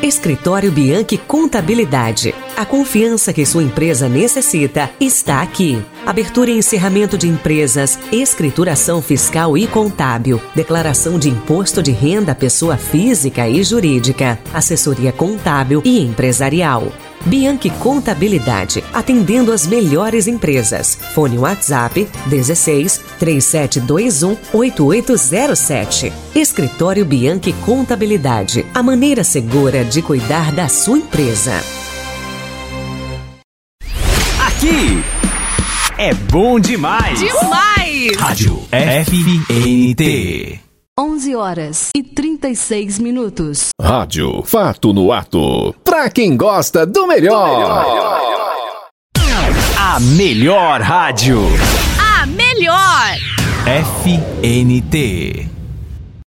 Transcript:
Escritório Bianchi Contabilidade. A confiança que sua empresa necessita está aqui. Abertura e encerramento de empresas, escrituração fiscal e contábil, declaração de imposto de renda à pessoa física e jurídica, assessoria contábil e empresarial. Bianchi Contabilidade, atendendo as melhores empresas. Fone WhatsApp 16 3721 8807. Escritório Bianchi Contabilidade, a maneira segura de cuidar da sua empresa. Aqui é bom demais! Demais! Rádio FNT. 11h36. Rádio Fato no Ato. Pra quem gosta do melhor. A melhor rádio. A melhor! FNT.